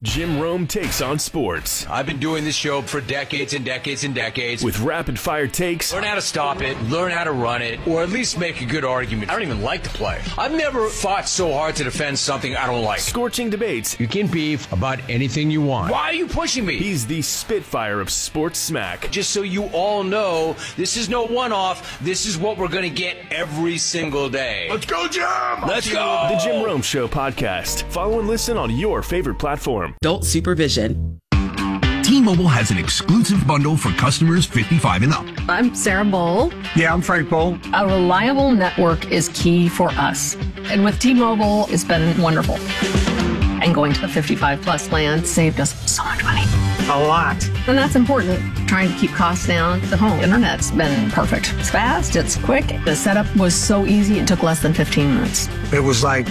Jim Rome takes on sports. I've been doing this show for decades and decades and decades. With rapid-fire takes. Learn how to stop it, learn how to run it, or at least make a good argument. I don't even like to play. I've never fought so hard to defend something I don't like. Scorching debates. You can beef about anything you want. Why are you pushing me? He's the Spitfire of sports smack. Just so you all know, this is no one-off. This is what we're going to get every single day. Let's go, Jim! Let's go! The Jim Rome Show podcast. Follow and listen on your favorite platform. Adult supervision. T-Mobile has an exclusive bundle for customers 55 and up. I'm Sarah Bowl. Yeah, I'm Frank Bowl. A reliable network is key for us. And with T-Mobile, it's been wonderful. And going to the 55-plus plan saved us so much money. A lot. And that's important. Trying to keep costs down. The home internet's been perfect. It's fast, it's quick. The setup was so easy, it took less than 15 minutes. It was like,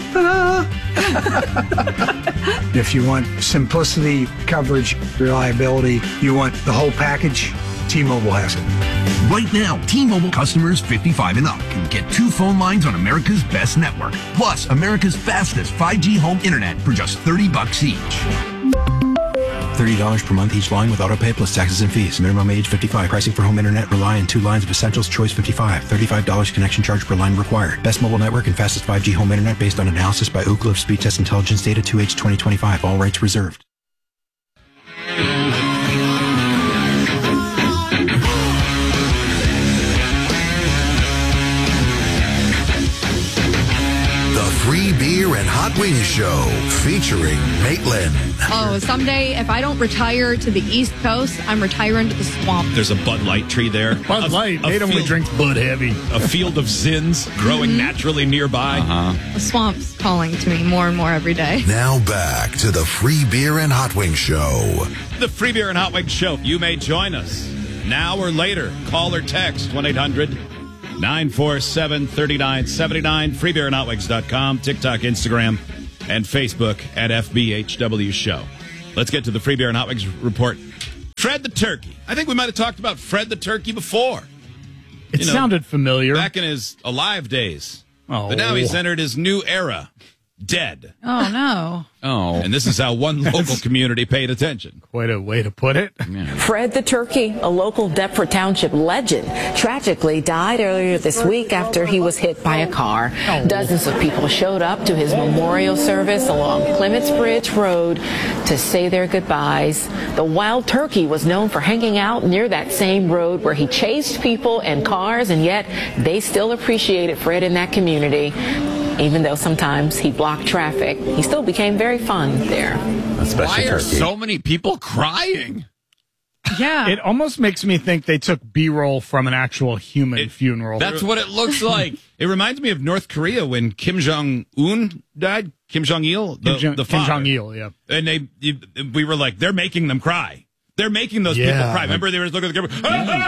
If you want simplicity, coverage, reliability, you want the whole package, T-Mobile has it. Right now, T-Mobile customers 55 and up can get 2 phone lines on America's best network, plus America's fastest 5G home internet for just $30 each. $30 per month each line with autopay plus taxes and fees. Minimum age 55. Pricing for home internet rely on 2 lines of Essentials Choice 55. $35 connection charge per line required. Best mobile network and fastest 5G home internet based on analysis by Ookla of Speed Test Intelligence data 2H 2025. All rights reserved. Free Beer and Hot Wings Show featuring Maitland. Oh, someday if I don't retire to the East Coast, I'm retiring to the swamp. There's a Bud Light tree there. Bud Light. Nate only drinks Bud Heavy. A field of zins growing naturally nearby. The swamp's calling to me more and more every day. Now back to the Free Beer and Hot Wings Show. The Free Beer and Hot Wings Show. You may join us now or later. Call or text 1-800-947-3979. freebeerandhotwings.com, TikTok, Instagram, and Facebook at FBHW Show. Let's get to the Free Beer and Hot Wings report. Fred the Turkey. I think we might have talked about Fred the Turkey before. It sounded familiar. Back in his alive days. Oh. But now he's entered his new era. Dead. Oh, no. Oh. And this is how one local community paid attention. Quite a way to put it. Yeah. Fred the Turkey, a local Deptford Township legend, tragically died earlier this week after he was hit by a car. Dozens of people showed up to his memorial service along Clements Bridge Road to say their goodbyes. The wild turkey was known for hanging out near that same road where he chased people and cars, and yet they still appreciated Fred in that community. Even though sometimes he blocked traffic, he still became very fun there. Why are so many people crying? Yeah. It almost makes me think they took B-roll from an actual human funeral. That's what it looks like. It reminds me of North Korea when Kim Jong-un died. Kim Jong-il, the father. Kim Jong-il, yeah. And we were like, they're making them cry. They're making those people cry. Remember, they were looking at the camera.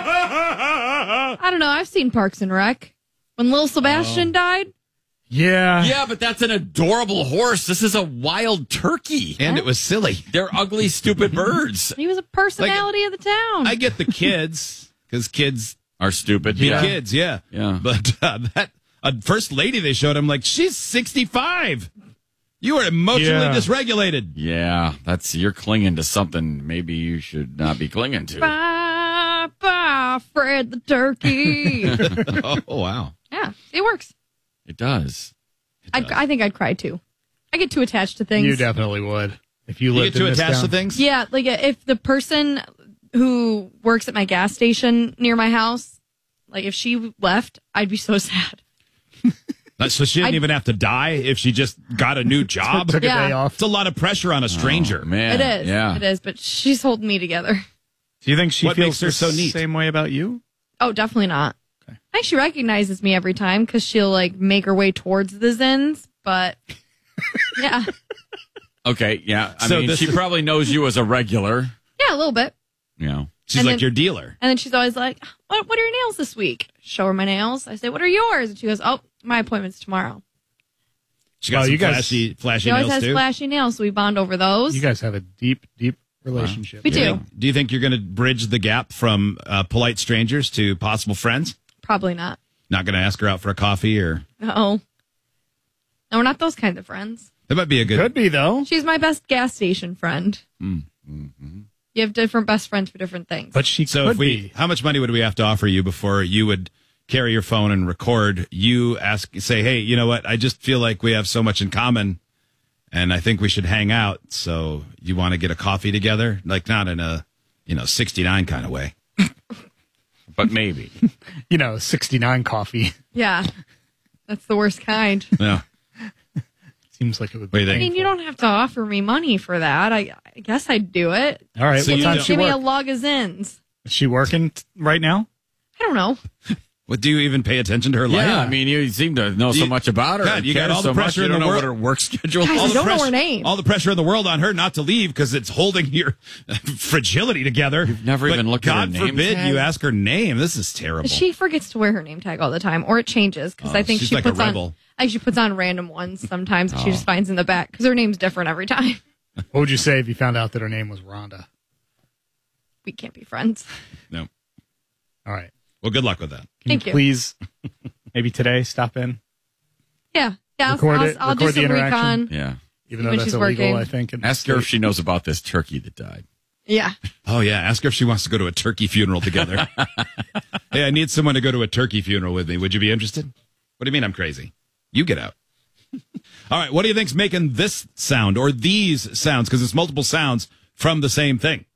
I don't know. I've seen Parks and Rec. When Lil Sebastian died. Yeah. Yeah, but that's an adorable horse. This is a wild turkey. And it was silly. They're ugly, stupid birds. He was a personality of the town. I get the kids, because kids are stupid. Be kids, yeah. But that first lady they showed, I'm like, she's 65. You are emotionally dysregulated. Yeah, you're clinging to something maybe you should not be clinging to. Bye, bye, Fred the Turkey. Oh, wow. Yeah, it works. It does. I think I'd cry too. I get too attached to things. You definitely would. If you lived get too in this attached town. to things? Yeah, like if the person who works at my gas station near my house, like if she left, I'd be so sad. So she didn't even have to die if she just got a new job? Took a day off. It's a lot of pressure on a stranger. Oh, man. It is. Yeah. It is, but she's holding me together. Do you think she What feels makes her the so neat? same way about you? Oh, definitely not. I think she recognizes me every time because she'll like make her way towards the Zins, but yeah. Okay, yeah. I So mean, this she is- probably knows you as a regular. Yeah, a little bit. You know. She's And like then- your dealer. And then she's always like, what are your nails this week? Show her my nails. I say, what are yours? And she goes, oh, my appointment's tomorrow. She got Oh, some you guys- flashy She always nails, has too. flashy nails, so we bond over those. You guys have a deep, deep relationship. We do. Do you think you're going to bridge the gap from polite strangers to possible friends? Probably not. Not going to ask her out for a coffee or... No. No, we're not those kinds of friends. That might be a good. Could be, though. She's my best gas station friend. Mm-hmm. You have different best friends for different things. But she So could if we, be. how much money would we have to offer you before you would carry your phone and record? You say, hey, you know what? I just feel like we have so much in common, and I think we should hang out. So you want to get a coffee together? Like not in a 69 kind of way, but maybe 69 coffee. Yeah, that's the worst kind. Yeah. Seems like it would be. What do you I think? mean, you don't have to offer me money for that. I guess I'd do it. All right. So What you time don't- Give me a work? log of Zins. Is she working right now? I don't know. What, do you even pay attention to her life? Yeah, I mean, you seem to know so much about her. God, you got care all the so much, pressure you in don't the know world. what her work schedule Guys, is. I don't know pressure, her name. All the pressure in the world on her not to leave because it's holding your fragility together. You've never even looked at her God name forbid tag? you ask her name. This is terrible. She forgets to wear her name tag all the time, or it changes because Oh, I think she's she like a puts on. rebel. I think she puts on random ones sometimes. That She Oh. just finds in the back because her name's different every time. What would you say if you found out that her name was Rhonda? We can't be friends. No. All right. Well, good luck with that. Can Thank you. Please, maybe today, stop in. Yeah, Record it. I'll do Record the some interaction. recon. Yeah. Even though when that's she's illegal, working. I think. in the Ask her if state. she knows about this turkey that died. Yeah. Oh, yeah. Ask her if she wants to go to a turkey funeral together. Hey, I need someone to go to a turkey funeral with me. Would you be interested? What do you mean I'm crazy? You get out. All right. What do you think's making this sound or these sounds? Because it's multiple sounds from the same thing.